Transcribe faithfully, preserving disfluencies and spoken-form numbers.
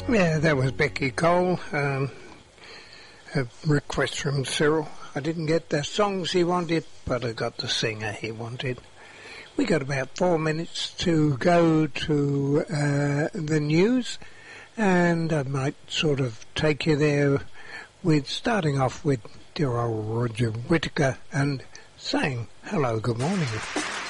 Yeah, that was Becky Cole. Um, a request from Cyril. I didn't get the songs he wanted, but I got the singer he wanted. We got about four minutes to go to uh, the news, and I might sort of take you there with starting off with dear old Roger Whittaker and saying hello, good morning.